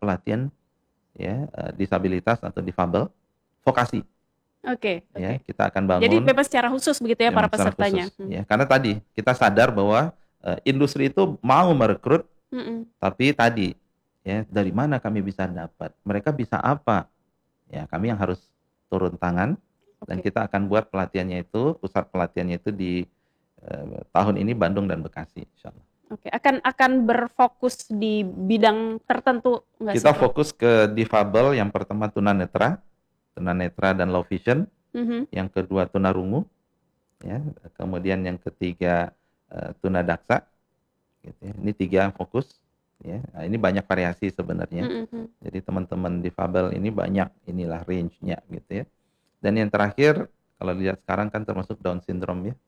pelatihan ya disabilitas atau difabel vokasi. Oke, Ya, oke. kita akan Jadi bangun memang secara khusus begitu ya para memang secara pesertanya. khusus ya. Karena tadi kita sadar bahwa industri itu mau merekrut, Mm-mm. tapi tadi ya dari mana kami bisa dapat? Mereka bisa apa? Ya, kami yang harus turun tangan dan Oke. kita akan buat pelatihannya itu, pusat pelatihannya itu di tahun ini Bandung dan Bekasi, insya Allah. Oke, akan berfokus di bidang tertentu nggak sih, Kita Prof? fokus ke difabel, yang pertama tunanetra dan low vision, Mhm. yang kedua tunarungu, ya, kemudian yang ketiga tunadaksa, gitu ya. Ini 3 fokus, ya. Nah, ini banyak variasi sebenarnya. Mhm. Jadi teman-teman difabel ini banyak inilah range-nya gitu ya. Dan yang terakhir kalau lihat sekarang kan termasuk Down syndrome ya.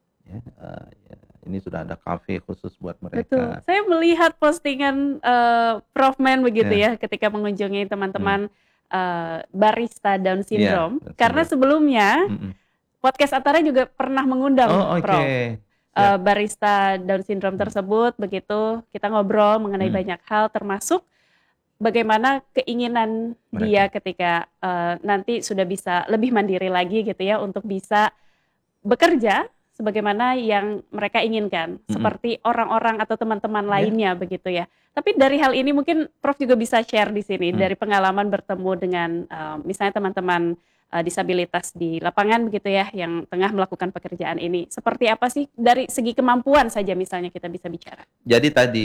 Ya, ini sudah ada kafe khusus buat Betul. mereka. Saya melihat postingan Prof Men begitu Ya, ya ketika mengunjungi hmm, teman-teman barista Down iya, syndrome. Down Karena syndrome. sebelumnya Mm-mm. podcast Atara juga pernah mengundang Oh, oke, Prof siap. barista Down syndrome Hmm, tersebut begitu kita ngobrol mengenai hmm, banyak hal termasuk bagaimana keinginan dia mereka. ketika nanti sudah bisa lebih mandiri lagi gitu ya untuk bisa bekerja sebagaimana yang mereka inginkan, Mm-mm. seperti orang-orang atau teman-teman Ya, lainnya begitu ya. Tapi dari hal ini mungkin Prof juga bisa share di sini hmm. dari pengalaman bertemu dengan misalnya teman-teman disabilitas di lapangan begitu ya yang tengah melakukan pekerjaan ini. Seperti apa sih dari segi kemampuan saja misalnya kita bisa bicara. Jadi tadi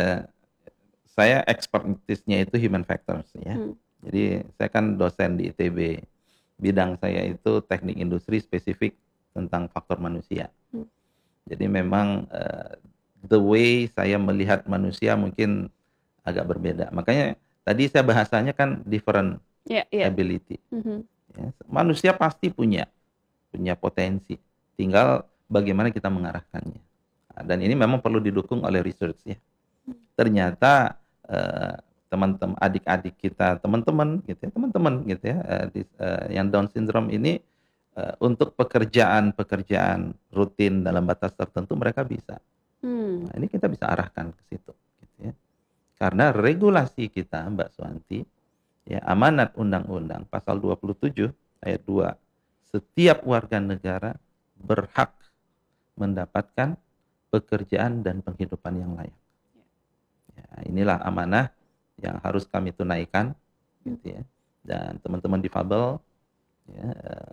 saya expertise-nya itu human factors ya. Hmm. Jadi saya kan dosen di ITB. Bidang saya itu teknik industri spesifik tentang faktor manusia. Hmm. Jadi memang the way saya melihat manusia mungkin agak berbeda. Makanya tadi saya bahasanya kan different Ya, ya. ability. Mhm. Ya. Manusia pasti punya potensi. Tinggal bagaimana kita mengarahkannya. Nah, dan ini memang perlu didukung oleh research ya. Ternyata teman-teman adik-adik kita, teman-teman gitu ya, teman-teman gitu ya, yang Down syndrome ini untuk pekerjaan-pekerjaan rutin dalam batas tertentu mereka bisa. Hmm. Nah, ini kita bisa arahkan ke situ gitu ya. Karena regulasi kita, Mbak Suwanti, ya amanat undang-undang pasal 27 ayat 2, setiap warga negara berhak mendapatkan pekerjaan dan penghidupan yang layak. Ya, inilah amanah yang harus kami tunaikan Hmm. gitu ya. Dan teman-teman difabel ya,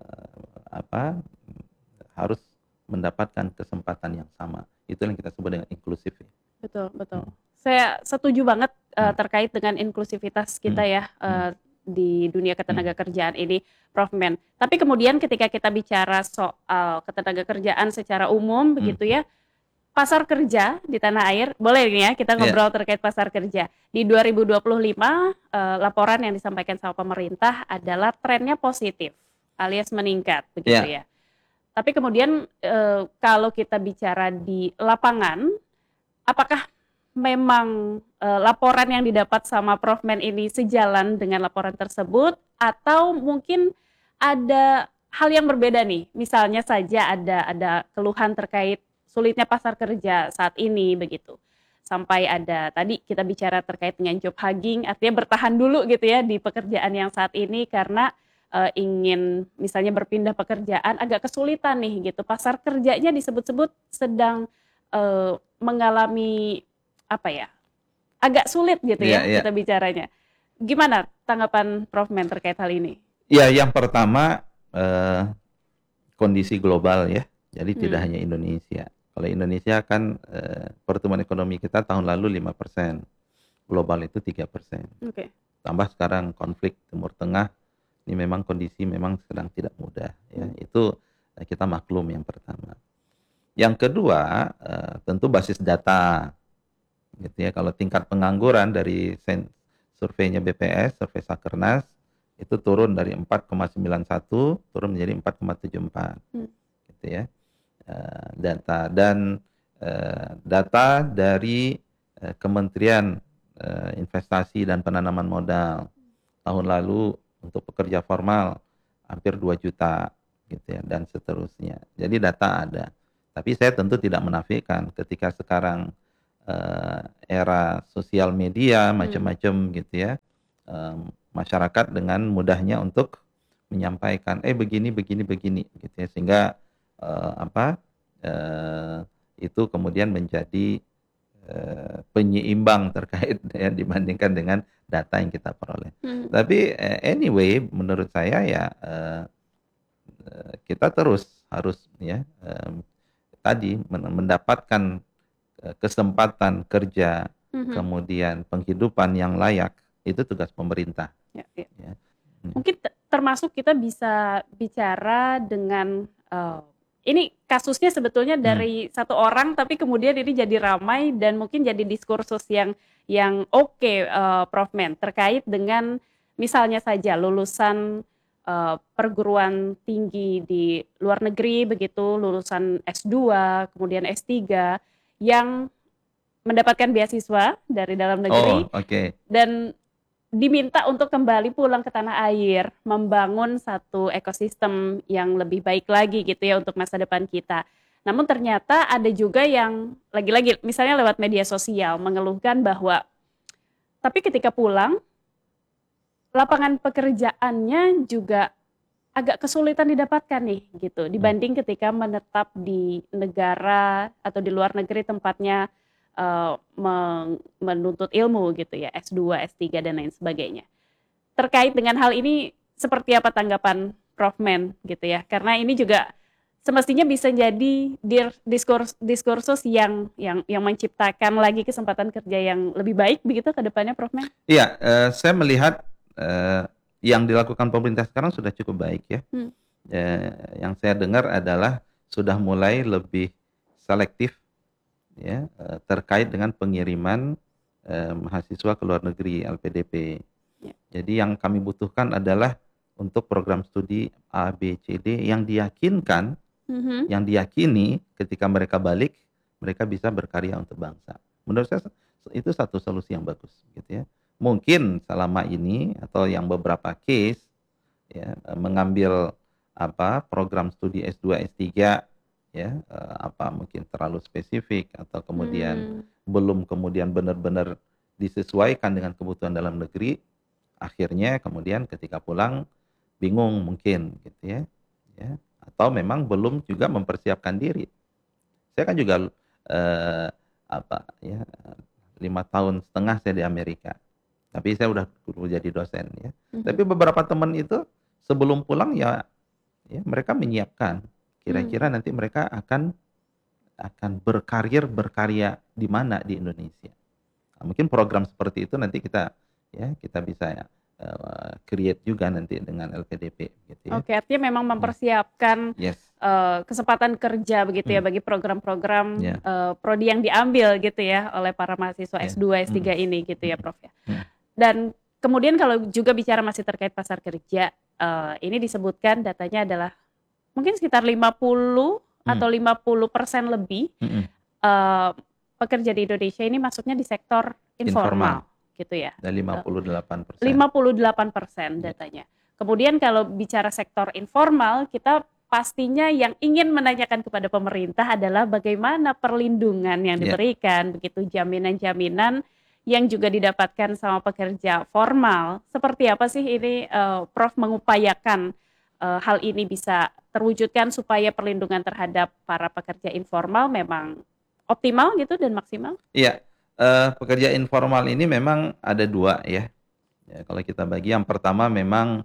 harus mendapatkan kesempatan yang sama. Itu yang kita sebut dengan inklusif ya. Betul, betul. Hmm, Saya setuju banget hmm, terkait dengan inklusivitas kita hmm, ya hmm, di dunia hmm, ketenagakerjaan ini, Prof Men. Tapi kemudian ketika kita bicara soal ketenagakerjaan secara umum hmm. begitu ya, pasar kerja di tanah air, boleh nih ya kita Ya, ngobrol terkait pasar kerja. Di 2025 laporan yang disampaikan sama pemerintah adalah trennya positif alias meningkat begitu ya, ya. Tapi kemudian kalau kita bicara di lapangan, apakah memang laporan yang didapat sama Prof Men ini sejalan dengan laporan tersebut atau mungkin ada hal yang berbeda nih? Misalnya saja ada keluhan terkait sulitnya pasar kerja saat ini begitu. Sampai ada tadi kita bicara terkait dengan job hugging, artinya bertahan dulu gitu ya di pekerjaan yang saat ini karena ingin misalnya berpindah pekerjaan agak kesulitan nih gitu. Pasar kerjanya disebut-sebut sedang mengalami apa ya, agak sulit gitu ya, ya ya. kita bicaranya. Gimana tanggapan Prof Men terkait hal ini? Ya, yang pertama eh, kondisi global ya. Jadi tidak Hmm. hanya Indonesia. Kalau Indonesia kan pertumbuhan ekonomi kita tahun lalu 5%, global itu 3%. Oke. Tambah sekarang konflik Timur Tengah, ini memang kondisi memang sedang tidak mudah ya. Hmm. Itu kita maklum yang pertama. Yang kedua, tentu basis data gitu ya. Kalau tingkat pengangguran dari surveinya BPS, survei Sakernas itu turun dari 4,91 turun menjadi 4,74 Hmm. gitu ya. Data dari Kementerian Investasi dan Penanaman Modal tahun lalu untuk pekerja formal hampir 2 juta gitu ya dan seterusnya. Jadi data ada. Tapi saya tentu tidak menafikan ketika sekarang era sosial media Hmm. macam-macam gitu ya, masyarakat dengan mudahnya untuk menyampaikan begini begini begini gitu ya, sehingga apa itu kemudian menjadi penyeimbang terkait ya dibandingkan dengan data yang kita peroleh. Hmm. Tapi anyway menurut saya ya kita terus harus ya tadi mendapatkan kesempatan kerja, Mhm. kemudian penghidupan yang layak, itu tugas pemerintah. Ya, ya. Ya. Mungkin termasuk kita bisa bicara dengan ini kasusnya sebetulnya dari satu orang, tapi kemudian ini jadi ramai dan mungkin jadi diskursus yang oke, Prof. Men, terkait dengan misalnya saja lulusan perguruan tinggi di luar negeri begitu, lulusan S2, kemudian S3 yang mendapatkan beasiswa dari dalam negeri Oke. dan diminta untuk kembali pulang ke tanah air, membangun satu ekosistem yang lebih baik lagi gitu ya untuk masa depan kita. Namun ternyata ada juga yang lagi-lagi misalnya lewat media sosial mengeluhkan bahwa tapi ketika pulang lapangan pekerjaannya juga agak kesulitan didapatkan nih gitu dibanding ketika menetap di negara atau di luar negeri tempatnya menuntut ilmu gitu ya, S2, S3 dan lain sebagainya. Terkait dengan hal ini seperti apa tanggapan Prof. Men gitu ya? Karena ini juga semestinya bisa jadi diskursus yang menciptakan lagi kesempatan kerja yang lebih baik begitu ke depannya, Prof. Men? Iya, saya melihat yang dilakukan pemerintah sekarang sudah cukup baik ya. Yang saya dengar adalah sudah mulai lebih selektif ya terkait dengan pengiriman mahasiswa ke luar negeri LPDP. Ya. Jadi yang kami butuhkan adalah untuk program studi A, B, C, D yang diyakinkan, yang diyakini ketika mereka balik mereka bisa berkarya untuk bangsa. Menurut saya itu satu solusi yang bagus, gitu ya. Mungkin selama ini atau yang beberapa case ya mengambil program studi S2, S3 ya mungkin terlalu spesifik atau kemudian belum kemudian benar-benar disesuaikan dengan kebutuhan dalam negeri, akhirnya kemudian ketika pulang bingung mungkin gitu ya atau memang belum juga mempersiapkan diri. Saya kan juga 5 tahun setengah saya di Amerika, tapi saya udah jadi dosen ya. Tapi beberapa teman itu sebelum pulang ya mereka menyiapkan kira-kira nanti mereka akan berkarya di mana di Indonesia. Nah, mungkin program seperti itu nanti kita bisa create juga nanti dengan LPDP gitu ya. Oke, artinya memang mempersiapkan kesempatan kerja begitu ya bagi program-program prodi yang diambil gitu ya oleh para mahasiswa S2, S3 ini gitu ya, Prof ya. Dan kemudian kalau juga bicara masih terkait pasar kerja, ini disebutkan datanya adalah mungkin sekitar 50 atau 50% lebih pekerja di Indonesia ini masuknya di sektor informal gitu ya. Dan 58%. 58% datanya. Kemudian kalau bicara sektor informal, kita pastinya yang ingin menanyakan kepada pemerintah adalah bagaimana perlindungan yang diberikan, begitu jaminan-jaminan yang juga didapatkan sama pekerja formal. Seperti apa sih ini Prof mengupayakan hal ini bisa terwujudkan supaya perlindungan terhadap para pekerja informal memang optimal gitu dan maksimal? Iya, pekerja informal ini memang ada dua ya. Kalau kita bagi, yang pertama memang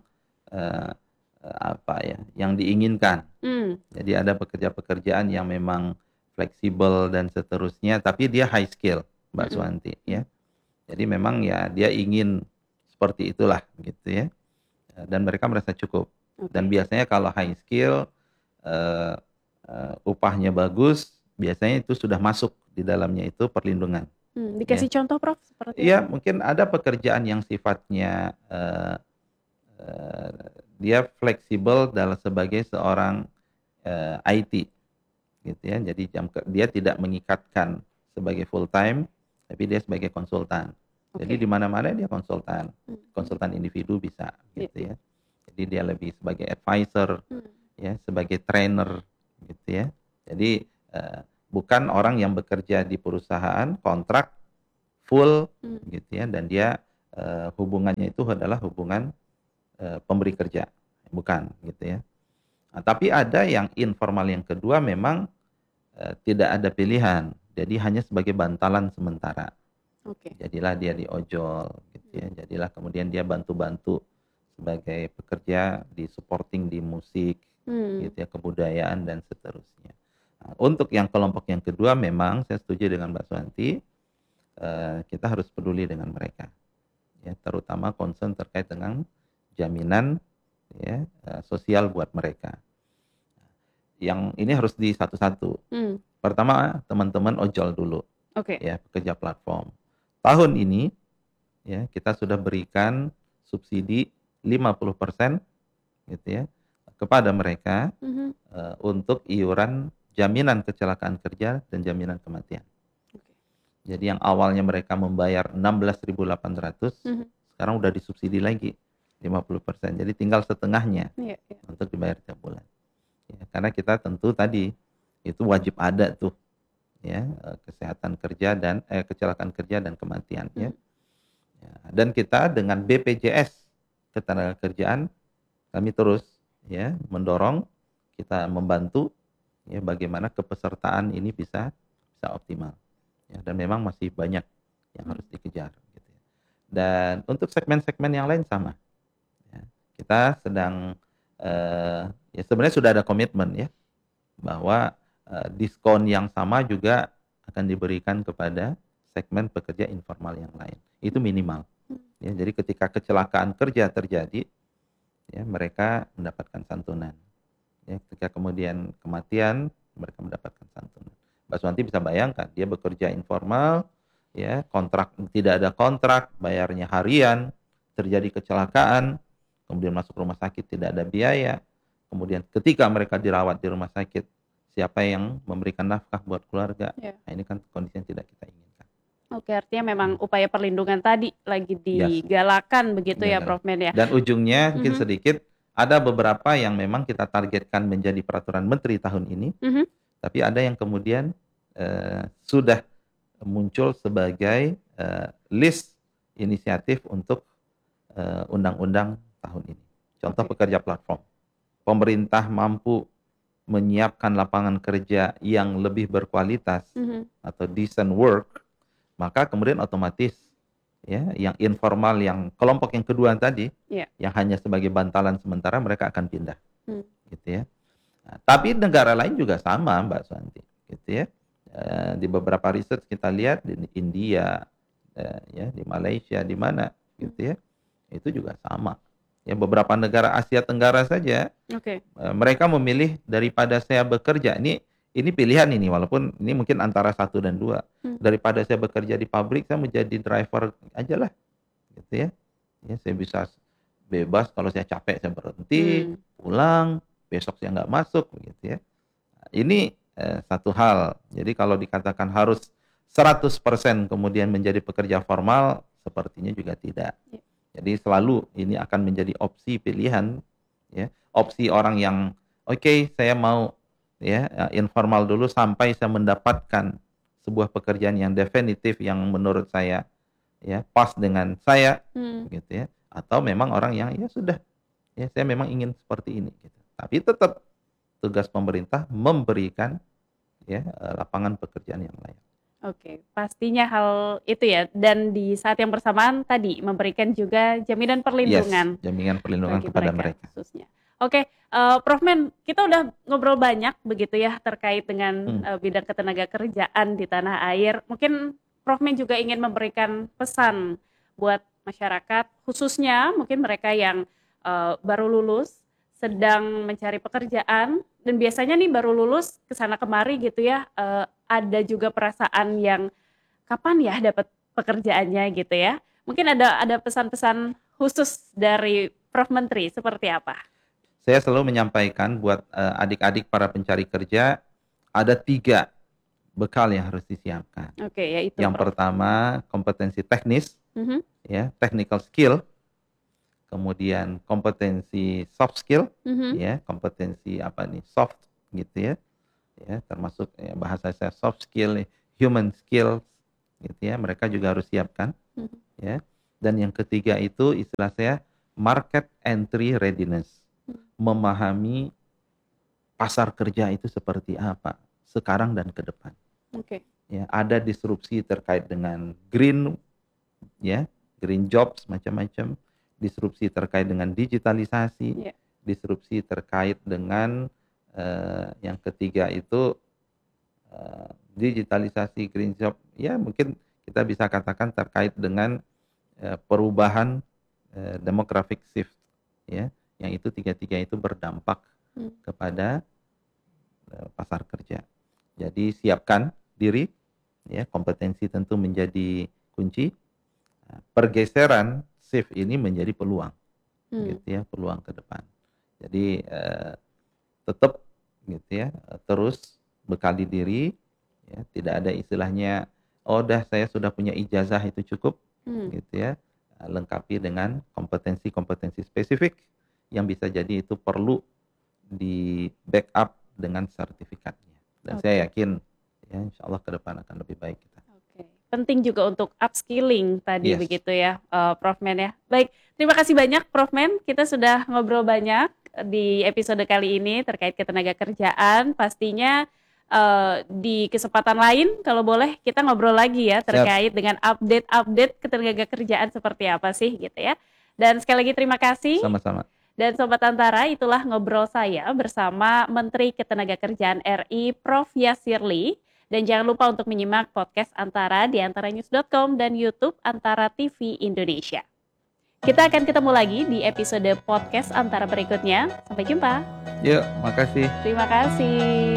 yang diinginkan. Jadi ada pekerjaan yang memang fleksibel dan seterusnya, tapi dia high skill, Mbak Suwanti ya. Jadi memang ya dia ingin seperti itulah gitu ya. Dan mereka merasa cukup. Dan biasanya kalau high skill, upahnya bagus, biasanya itu sudah masuk di dalamnya itu perlindungan. Dikasih contoh, Prof, seperti Iya, mungkin ada pekerjaan yang sifatnya dia fleksibel dalam sebagai seorang IT, gitu ya. Jadi dia tidak mengikatkan sebagai full time, tapi dia sebagai konsultan. Jadi di mana-mana dia konsultan individu bisa, gitu ya. Jadi dia lebih sebagai advisor, ya, sebagai trainer, gitu ya. Jadi bukan orang yang bekerja di perusahaan kontrak full gitu ya, dan dia hubungannya itu adalah hubungan pemberi kerja, bukan gitu ya. Nah, tapi ada yang informal yang kedua memang tidak ada pilihan, jadi hanya sebagai bantalan sementara. Oke. Jadilah dia di ojol gitu ya, jadilah kemudian dia bantu-bantu sebagai pekerja di supporting di musik gitu ya, kebudayaan dan seterusnya. Nah, untuk yang kelompok yang kedua memang saya setuju dengan Mbak Suwanti, kita harus peduli dengan mereka ya, terutama concern terkait dengan jaminan ya sosial buat mereka. Yang ini harus di satu-satu. Pertama, teman-teman ojol dulu. Oke. Ya, pekerja platform. Tahun ini ya kita sudah berikan subsidi 50% gitu ya kepada mereka untuk iuran jaminan kecelakaan kerja dan jaminan kematian. Jadi yang awalnya mereka membayar 16.800 sekarang udah disubsidi lagi 50%. Jadi tinggal setengahnya untuk dibayar tiap bulan. Ya, karena kita tentu tadi itu wajib ada tuh ya kesehatan kerja dan kecelakaan kerja dan kematian ya. Dan kita dengan BPJS Ketenagakerjaan kami terus ya mendorong, kita membantu ya bagaimana kepesertaan ini bisa optimal ya, dan memang masih banyak yang harus dikejar gitu ya. Dan untuk segmen-segmen yang lain sama ya, kita sedang ya sebenarnya sudah ada komitmen ya bahwa diskon yang sama juga akan diberikan kepada segmen pekerja informal yang lain. Itu minimal. Ya, jadi ketika kecelakaan kerja terjadi, ya mereka mendapatkan santunan. Ya, ketika kemudian kematian, mereka mendapatkan santunan. Mbak Suwanti bisa bayangkan, dia bekerja informal, ya kontrak tidak ada kontrak, bayarnya harian, terjadi kecelakaan, kemudian masuk rumah sakit tidak ada biaya. Kemudian ketika mereka dirawat di rumah sakit, siapa yang memberikan nafkah buat keluarga? Nah, ini kan kondisi yang tidak kita inginkan. Oke, artinya memang upaya perlindungan tadi lagi digalakan begitu ya, Prof Men ya. Dan ujungnya mungkin sedikit, ada beberapa yang memang kita targetkan menjadi peraturan menteri tahun ini, tapi ada yang kemudian sudah muncul sebagai list inisiatif untuk undang-undang tahun ini. Contoh pekerja platform. Pemerintah mampu menyiapkan lapangan kerja yang lebih berkualitas atau decent work, maka kemudian otomatis ya yang informal, yang kelompok yang kedua tadi yang hanya sebagai bantalan sementara, mereka akan pindah gitu ya. Nah, tapi negara lain juga sama Mbak Suwanti gitu ya. Di beberapa riset kita lihat di India ya, di Malaysia, di mana gitu ya, itu juga sama ya. Beberapa negara Asia Tenggara saja mereka memilih daripada saya bekerja, ini pilihan ini, walaupun ini mungkin antara 1 dan 2. Daripada saya bekerja di pabrik, saya menjadi driver aja lah gitu ya. Ya saya bisa bebas, kalau saya capek saya berhenti, pulang, besok saya nggak masuk gitu ya. Ini satu hal. Jadi kalau dikatakan harus 100% kemudian menjadi pekerja formal, sepertinya juga tidak. Jadi selalu ini akan menjadi opsi pilihan ya. Opsi orang yang saya mau ya informal dulu sampai saya mendapatkan sebuah pekerjaan yang definitif, yang menurut saya ya pas dengan saya gitu ya, atau memang orang yang ya sudah ya saya memang ingin seperti ini gitu. Tapi tetap tugas pemerintah memberikan ya lapangan pekerjaan yang layak. Oke, pastinya hal itu ya, dan di saat yang bersamaan tadi memberikan juga jaminan perlindungan. Jaminan perlindungan kepada mereka. Khususnya. Oke, Prof Men, kita udah ngobrol banyak begitu ya terkait dengan bidang ketenagakerjaan di tanah air. Mungkin Prof Men juga ingin memberikan pesan buat masyarakat, khususnya mungkin mereka yang baru lulus, sedang mencari pekerjaan, dan biasanya nih baru lulus kesana kemari gitu ya, ada juga perasaan yang kapan ya dapat pekerjaannya gitu ya. Mungkin ada pesan-pesan khusus dari Prof Menteri seperti apa? Saya selalu menyampaikan buat adik-adik para pencari kerja, ada 3 bekal yang harus disiapkan. Yaitu yang Prof. pertama kompetensi teknis, ya technical skill, kemudian kompetensi soft skill, ya kompetensi soft gitu ya, ya, termasuk ya, bahasa saya soft skill, human skills, gitu ya. Mereka juga harus siapkan, ya. Dan yang ketiga itu istilah saya market entry readiness, memahami pasar kerja itu seperti apa sekarang dan ke depan. Oke. Ya, ada disrupsi terkait dengan green, ya, green jobs macam-macam, disrupsi terkait dengan digitalisasi, Ya. disrupsi terkait dengan yang ketiga itu digitalisasi green job, ya mungkin kita bisa katakan terkait dengan perubahan demographic shift, ya, yang itu tiga-tiga itu berdampak kepada pasar kerja. Jadi siapkan diri, ya, kompetensi tentu menjadi kunci. Nah, pergeseran shift ini menjadi peluang, gitu ya, peluang ke depan. Jadi tetap gitu ya, terus bekali diri, ya, tidak ada istilahnya oh dah saya sudah punya ijazah itu cukup, gitu ya. Lengkapi dengan kompetensi-kompetensi spesifik yang bisa jadi itu perlu di backup dengan sertifikatnya. Dan saya yakin ya insya Allah ke depan akan lebih baik kita. Penting juga untuk upskilling tadi Yes. begitu ya, Prof Men ya. Baik, terima kasih banyak Prof Men. Kita sudah ngobrol banyak di episode kali ini terkait ketenaga kerjaan. Pastinya di kesempatan lain kalau boleh kita ngobrol lagi ya terkait dengan update-update ketenaga kerjaan seperti apa sih gitu ya. Dan sekali lagi terima kasih. Sama-sama. Dan Sobat Antara, itulah ngobrol saya bersama Menteri Ketenagakerjaan RI Prof Yasirli. Dan jangan lupa untuk menyimak podcast Antara di antaranews.com dan YouTube Antara TV Indonesia. Kita akan ketemu lagi di episode podcast Antara berikutnya. Sampai jumpa. Yuk, makasih. Terima kasih.